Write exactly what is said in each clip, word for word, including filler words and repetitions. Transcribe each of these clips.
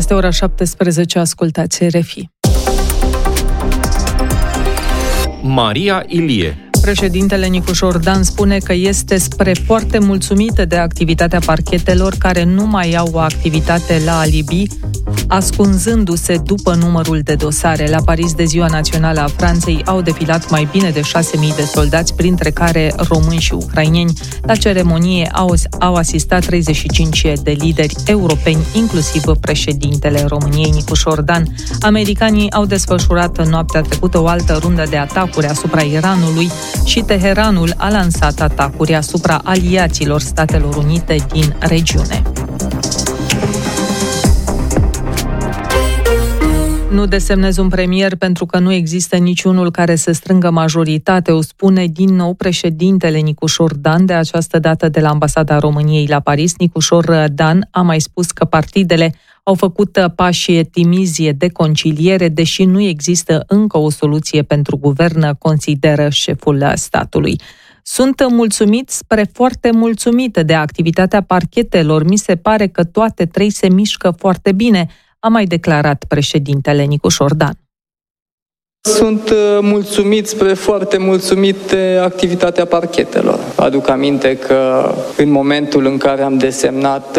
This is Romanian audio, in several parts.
Este ora șaptesprezece, ascultați R F I. Maria Ilie. Președintele Nicușor Dan spune că este spre foarte mulțumită de activitatea parchetelor care nu mai au o activitate la alibi, ascunzându-se după numărul de dosare. La Paris, de Ziua Națională a Franței, au defilat mai bine de șase mii de soldați, printre care români și ucraineni. La ceremonie au, au asistat treizeci și cinci de lideri europeni, inclusiv președintele României, Nicușor Dan. Americanii au desfășurat noaptea trecută o altă rundă de atacuri asupra Iranului și Teheranul a lansat atacuri asupra aliaților Statelor Unite din regiune. Nu desemnez un premier pentru că nu există niciunul care să strângă majoritate, o spune din nou președintele Nicușor Dan, de această dată de la Ambasada României la Paris. Nicușor Dan a mai spus că partidele au făcut pași timizi de conciliere, deși nu există încă o soluție pentru guvern, consideră șeful statului. Sunt mulțumit, spre foarte mulțumită de activitatea parchetelor. Mi se pare că toate trei se mișcă foarte bine, a mai declarat președintele Nicușor Dan. Sunt mulțumit, spre foarte mulțumit de activitatea parchetelor. Aduc aminte că în momentul în care am desemnat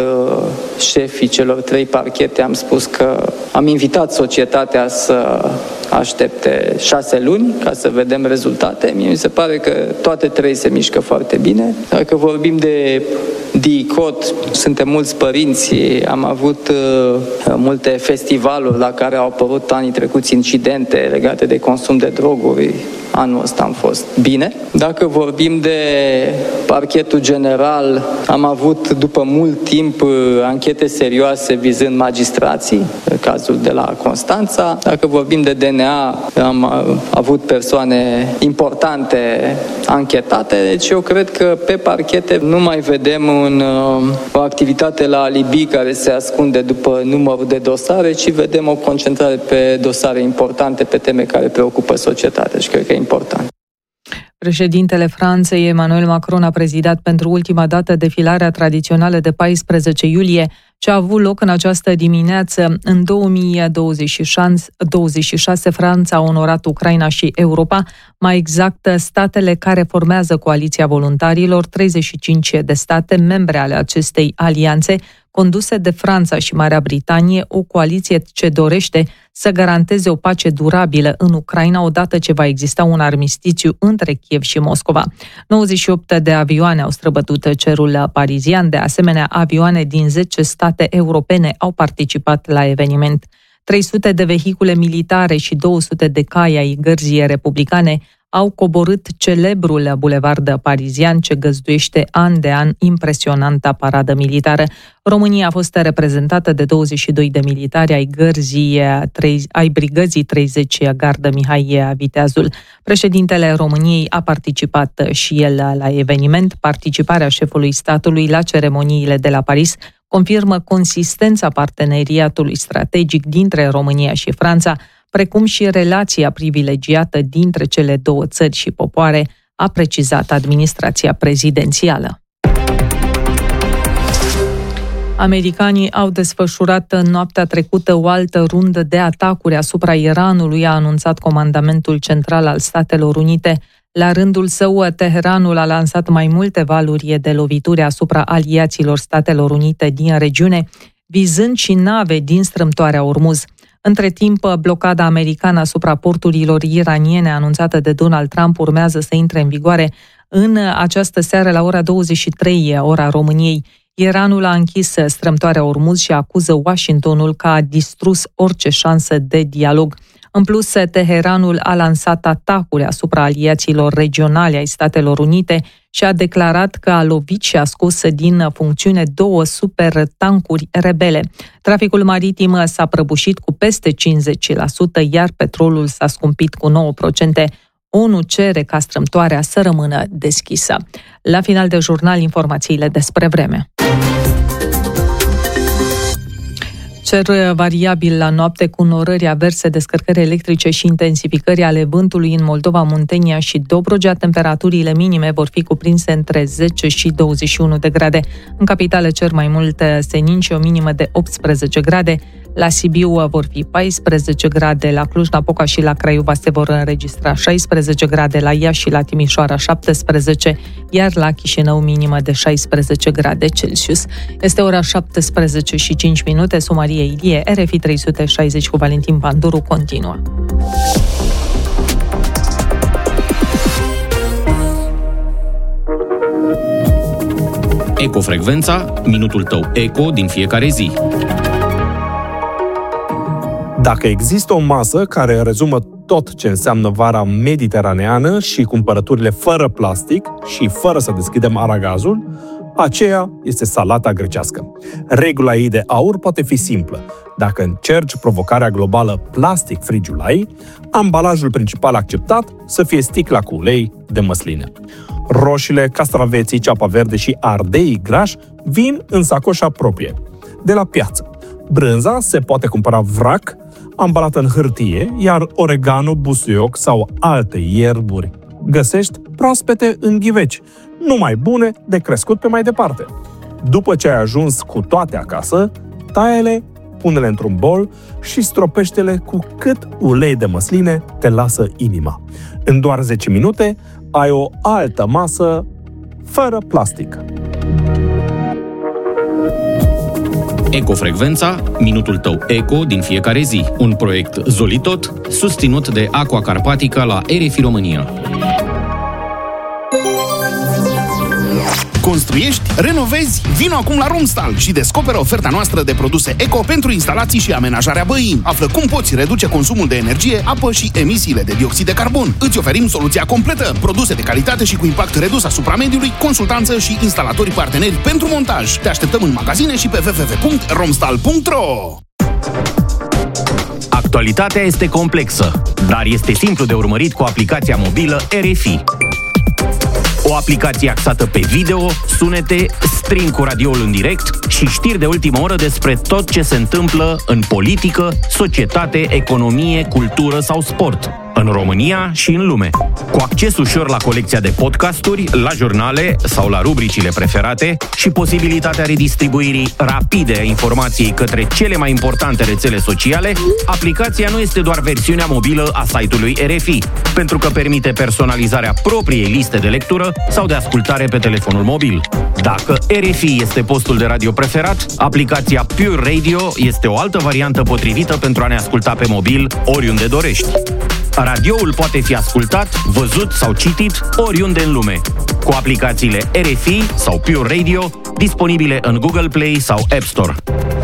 șefii celor trei parchete, am spus că am invitat societatea să aștepte șase luni ca să vedem rezultate. Mie mi se pare că toate trei se mișcă foarte bine. Dacă vorbim de D I C O T, suntem mulți părinți, am avut uh, multe festivaluri la care au apărut anii trecuți incidente legate de consum de droguri. Anul ăsta am fost bine. Dacă vorbim de parchetul general, am avut după mult timp anchete serioase vizând magistrații, cazul de la Constanța. Dacă vorbim de D N A, am avut persoane importante anchetate, deci eu cred că pe parchete nu mai vedem un, o activitate la alibi care se ascunde după numărul de dosare, ci vedem o concentrare pe dosare importante, pe teme care preocupă societatea și cred că e important. Președintele Franței, Emmanuel Macron, a prezidat pentru ultima dată defilarea tradițională de paisprezece iulie, ce a avut loc în această dimineață. În două mii douăzeci și șase, Franța a onorat Ucraina și Europa, mai exact statele care formează coaliția voluntarilor, treizeci și cinci de state membre ale acestei alianțe, conduse de Franța și Marea Britanie, o coaliție ce dorește să garanteze o pace durabilă în Ucraina odată ce va exista un armistițiu între Kiev și Moscova. nouăzeci și opt de avioane au străbătut cerul parizian, de asemenea avioane din zece state europene au participat la eveniment. trei sute de vehicule militare și două sute de cai ai gărzii republicane au coborât celebrul bulevard parizian ce găzduiește an de an impresionanta paradă militară. România a fost reprezentată de douăzeci și doi de militari ai gărzii, ai brigăzii treizeci Gardă Mihai Viteazul. Președintele României a participat și el la eveniment. Participarea șefului statului la ceremoniile de la Paris confirmă consistența parteneriatului strategic dintre România și Franța, precum și relația privilegiată dintre cele două țări și popoare, a precizat administrația prezidențială. Americanii au desfășurat în noaptea trecută o altă rundă de atacuri asupra Iranului, a anunțat Comandamentul Central al Statelor Unite. La rândul său, Teheranul a lansat mai multe valuri de lovituri asupra aliaților Statelor Unite din regiune, vizând și nave din strâmtoarea Ormuz. Între timp, blocada americană asupra porturilor iraniene anunțată de Donald Trump urmează să intre în vigoare în această seară la ora douăzeci și trei, ora României. Iranul a închis strâmtoarea Ormuz și acuză Washingtonul că a distrus orice șansă de dialog. În plus, Teheranul a lansat atacuri asupra aliaților regionale ai Statelor Unite și a declarat că a lovit și a scos din funcțiune două supertancuri rebele. Traficul maritim s-a prăbușit cu peste cincizeci la sută, iar petrolul s-a scumpit cu nouă la sută. O N U cere ca strâmtoarea să rămână deschisă. La final de jurnal, informațiile despre vreme. Cer variabil la noapte cu norări averse, descărcări electrice și intensificări ale vântului în Moldova, Muntenia și Dobrogea. Temperaturile minime vor fi cuprinse între zece și douăzeci și unu de grade. În capitală cer mai mult senin și o minimă de optsprezece grade. La Sibiu vor fi paisprezece grade, la Cluj-Napoca și la Craiova se vor înregistra șaisprezece grade, la Iași și la Timișoara șaptesprezece, iar la Chișinău minimă de șaisprezece grade Celsius. Este ora șaptesprezece și cinci minute, sunt Maria Ilie, R F I trei sute șaizeci cu Valentin Panduru continuă. Ecofrecvența, minutul tău eco din fiecare zi. Dacă există o masă care rezumă tot ce înseamnă vara mediteraneană și cumpărăturile fără plastic și fără să deschidem aragazul, aceea este salata grecească. Regula ei de aur poate fi simplă. Dacă încerci provocarea globală Plastic Free July, ambalajul principal acceptat să fie sticla cu ulei de măsline. Roșiile, castraveții, ceapa verde și ardeii grași vin în sacoșa proprie, de la piață. Brânza se poate cumpăra vrac, ambalată în hârtie, iar oregano, busuioc sau alte ierburi găsești proaspete în ghiveci, numai bune de crescut pe mai departe. După ce ai ajuns cu toate acasă, taie-le, pune-le într-un bol și stropește-le cu cât ulei de măsline te lasă inima. În doar zece minute ai o altă masă fără plastic. Ecofrecvența, minutul tău eco din fiecare zi. Un proiect Zolitot, susținut de Aqua Carpatica la R F I România. Construiești? Renovezi? Vino acum la Romstal și descoperă oferta noastră de produse eco pentru instalații și amenajarea băii. Află cum poți reduce consumul de energie, apă și emisiile de dioxid de carbon. Îți oferim soluția completă, produse de calitate și cu impact redus asupra mediului, consultanță și instalatori parteneri pentru montaj. Te așteptăm în magazine și pe w w w punct romstal punct r o. Actualitatea este complexă, dar este simplu de urmărit cu aplicația mobilă R F I. O aplicație axată pe video, sunete, stream cu radioul în direct și știri de ultimă oră despre tot ce se întâmplă în politică, societate, economie, cultură sau sport, în România și în lume. Cu acces ușor la colecția de podcasturi, la jurnale sau la rubricile preferate și posibilitatea redistribuirii rapide a informației către cele mai importante rețele sociale, aplicația nu este doar versiunea mobilă a site-ului R F I, pentru că permite personalizarea propriei liste de lectură sau de ascultare pe telefonul mobil. Dacă R F I este postul de radio preferat, aplicația Pure Radio este o altă variantă potrivită pentru a ne asculta pe mobil oriunde dorești. Radioul poate fi ascultat, văzut sau citit oriunde în lume, cu aplicațiile R F I sau Pure Radio, disponibile în Google Play sau App Store.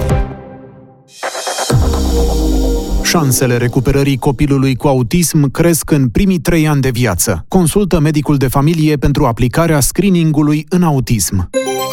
Șansele recuperării copilului cu autism cresc în primii trei ani de viață. Consultă medicul de familie pentru aplicarea screeningului în autism.